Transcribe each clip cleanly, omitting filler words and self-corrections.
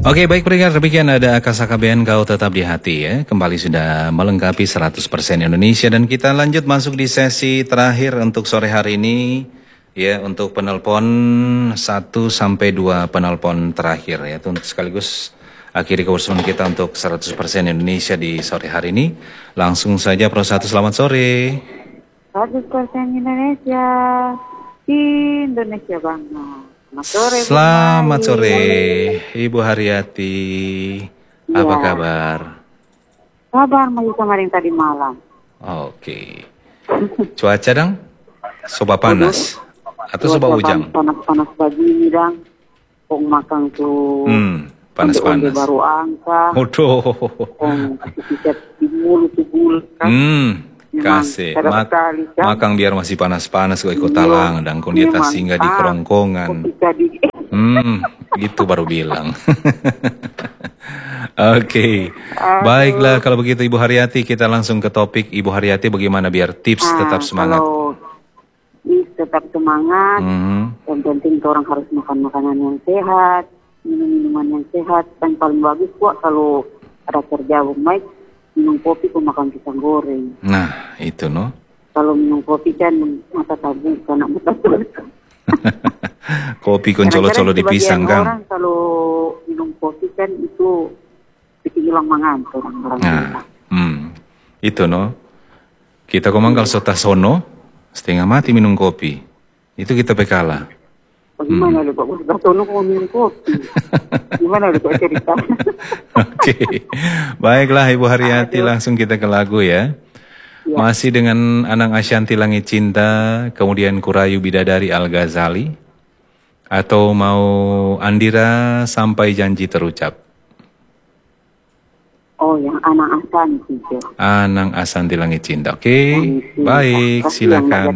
Oke, baik pendengar, demikian ada KSKBN Kau Tetap di Hati ya. Kembali sudah melengkapi 100% Indonesia dan kita lanjut masuk di sesi terakhir untuk sore hari ini ya, untuk penelpon 1-2 penelpon terakhir ya, untuk sekaligus akhiri kebersamaan kita untuk 100% Indonesia di sore hari ini. Langsung saja Pro 1, selamat sore. 100% Indonesia, Indonesia banget. Selamat sore, Ibu Haryati. Ya. Apa kabar? Kabar masih kemarin tadi malam. Oke. Cuaca dong? Soba panas? Atau soba hujan? Panas-panas begini dong. Kok makan tuh. Panas-panas. Baru angka. Waduh. Kasih di mulut tuh bulat kan. Kasih makan biar masih panas-panas kok ikut talang dan kau di atas singgah di kerongkongan. Itu baru bilang. Oke. Baiklah kalau begitu Ibu Haryati, kita langsung ke topik. Ibu Haryati, bagaimana biar tips tetap semangat? Kalau tips tetap semangat, yang penting orang harus makan makanan yang sehat, minum minuman yang sehat, dan paling bagus kok kalau ada kerja baik, minum kopi kok makan pisang goreng. Nah, itu no. Kalau minum kopi kan mata tabu karena mata tabu. Kopi kon colo-colo di pisang kan. Orang kalau minum kopi kan itu bikin hilang mangantor orang. Nah, itu no. Kita komang kalau sota sono setengah mati minum kopi. Itu kita pekala. Bagaimana lu Pak? Sudah sono kok minum kopi. Gimana lu Pak cerita? Oke. Baiklah Ibu Haryati, langsung kita ke lagu ya. Masih dengan Anang Ashanti Langit Cinta, kemudian Kurayu Bidadari Al-Ghazali, atau mau Andira Sampai Janji Terucap? Oh, yang Anang Ashanti. Anang Ashanti Langit Cinta. Oke. Baik, silakan.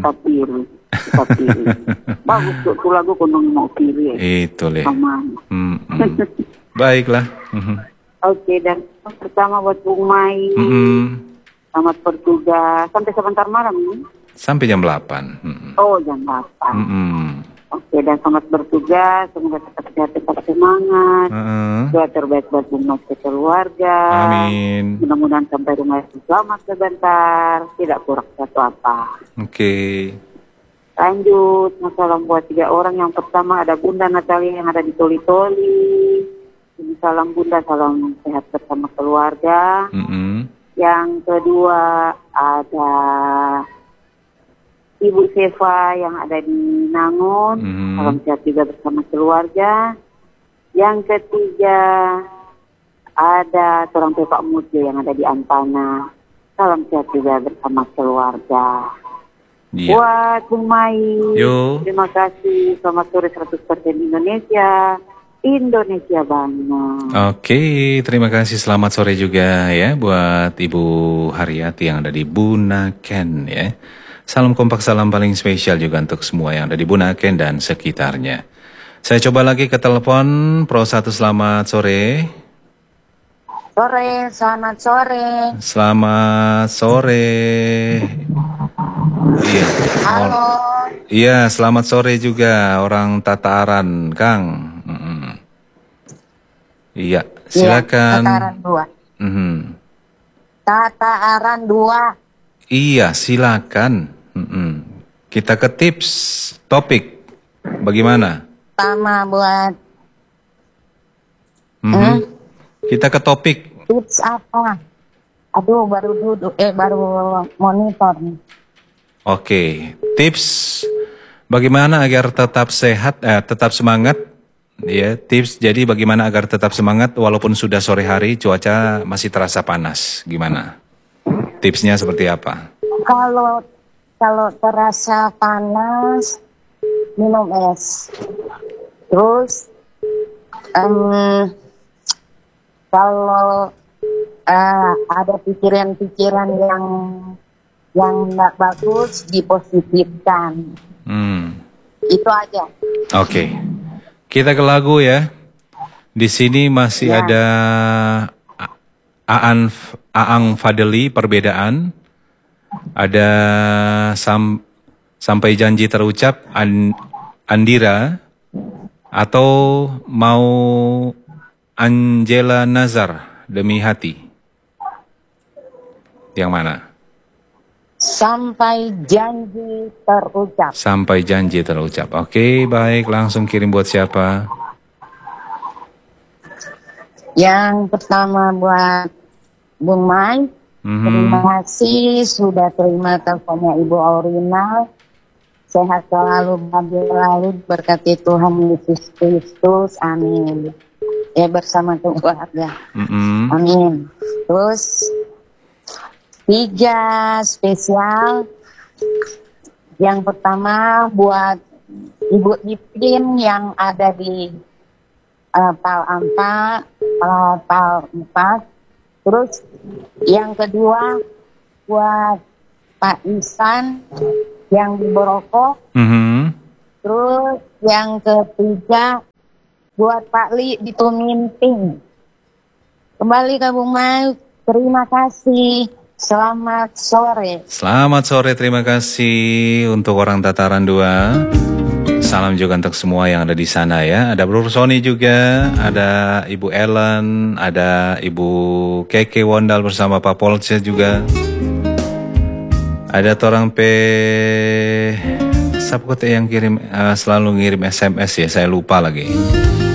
Bagus tuh lagu kondong mau pilih. Itu leh. Baiklah. Oke, dan pertama buat Bung Mai. Selamat bertugas sampai sebentar malam ini. Sampai jam 8. Oh, jam 8. Oke, dan selamat bertugas. Semoga tetap sehat, tetap semangat. Doa terbaik buat Bung Mai keluarga. Amin. Mudah-mudahan sampai rumah selamat sebentar. Tidak kurang satu apa. Oke. Lanjut, salam buat 3 orang. Yang pertama ada Bunda Natalia yang ada di Toli-Toli. Ini salam Bunda, salam sehat bersama keluarga. Yang kedua ada Ibu Seva yang ada di Nangon. Salam sehat juga bersama keluarga. Yang ketiga ada seorang Pak Mujo yang ada di Ampana. Salam sehat juga bersama keluarga. Buat Bung Mai, terima kasih. Selamat sore 100% Indonesia. Indonesia banget. Oke, terima kasih. Selamat sore juga ya buat Ibu Haryati yang ada di Bunaken ya. Salam kompak, salam paling spesial juga untuk semua yang ada di Bunaken dan sekitarnya. Saya coba lagi ke telepon. Pro 1, selamat sore. Selamat sore. Selamat sore. Iya. Halo. Iya, selamat sore juga orang Tataran, Kang. Iya, silakan. Tataran 2. Tataran 2. Iya, silakan. Kita ke tips topik. Bagaimana? Pertama buat. Kita ke topik. Tips apa? Aduh, baru duduk, baru monitor nih. Oke, tips bagaimana agar tetap sehat, tetap semangat. Ya, tips jadi bagaimana agar tetap semangat walaupun sudah sore hari, cuaca masih terasa panas. Gimana? Tipsnya seperti apa? Kalau terasa panas, minum es. Terus kalau ada pikiran-pikiran yang nggak bagus, dipositifkan. Itu aja. Oke. Kita ke lagu ya. Di sini masih ada Aang Fadeli, Perbedaan. Ada Sampai Janji Terucap, Andira. Atau mau Angela Nazar, Demi Hati. Yang mana? Sampai janji terucap. Sampai janji terucap. Oke, baik. Langsung kirim buat siapa? Yang pertama buat Bung Mai. Terima kasih sudah terima teleponnya Ibu Aurina. Sehat selalu, bahagia selalu, berkati Tuhan Yesus Kristus. Amin. Ya, bersama keluarga. Amin. Terus 3 spesial. Yang pertama buat Ibu Ipin yang ada di PAL 4. Terus yang kedua buat Pak Isan yang di Boroko. Terus yang ketiga buat Pak Li di Tuminting. Kembali ke Bung Mai, terima kasih. Selamat sore. Selamat sore, terima kasih untuk orang Tataran 2. Salam juga untuk semua yang ada di sana ya. Ada Bro Sony juga, ada Ibu Ellen, ada Ibu Keke Wondal bersama Pak Polce juga. Ada Torang P Sapkote yang kirim selalu ngirim SMS ya, saya lupa lagi.